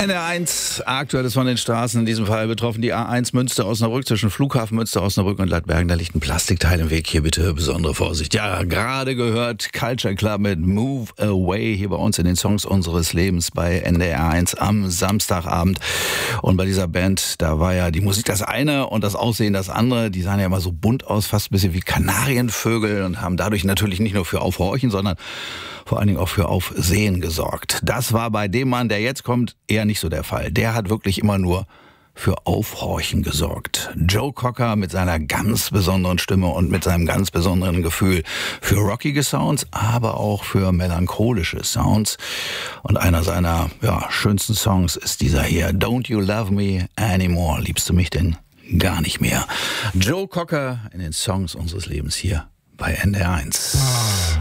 NDR1, Aktuelles von den Straßen, in diesem Fall betroffen die A1 Münster-Osnabrück zwischen Flughafen Münster-Osnabrück und Ladbergen. Da liegt ein Plastikteil im Weg, hier bitte besondere Vorsicht. Ja, gerade gehört Culture Club mit Move Away hier bei uns in den Songs unseres Lebens bei NDR1 am Samstagabend. Und bei dieser Band, da war ja die Musik das eine und das Aussehen das andere. Die sahen ja immer so bunt aus, fast ein bisschen wie Kanarienvögel und haben dadurch natürlich nicht nur für Aufhorchen, sondern vor allen Dingen auch für Aufsehen gesorgt. Das war bei dem Mann, der jetzt kommt, eher nicht so der Fall. Der hat wirklich immer nur für Aufhorchen gesorgt. Joe Cocker mit seiner ganz besonderen Stimme und mit seinem ganz besonderen Gefühl für rockige Sounds, aber auch für melancholische Sounds. Und einer seiner schönsten Songs ist dieser hier, Don't You Love Me Anymore? Liebst du mich denn gar nicht mehr? Joe Cocker in den Songs unseres Lebens hier bei NDR1.